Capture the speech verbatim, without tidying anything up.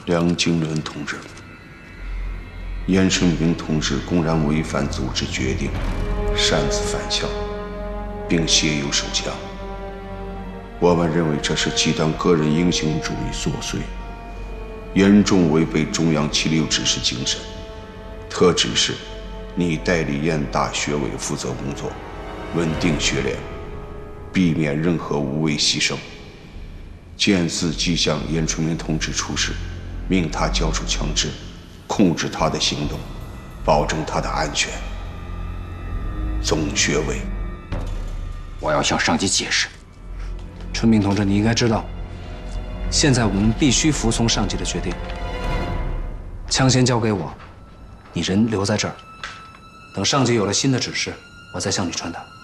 梁经纶同志，严胜兵同志公然违反组织决定，擅自返校，并携有手枪。我们认为这是极端个人英雄主义作祟，严重违背中央七六指示精神。特指示你代理燕大学委负责工作，稳定学联，避免任何无谓牺牲。见字即向严春明同志出示，命他交出枪支，控制他的行动，保证他的安全。总学委， 我要向上级解释。春明同志，你应该知道，现在我们必须服从上级的决定。枪先交给我，你人留在这儿，等上级有了新的指示，我再向你传达。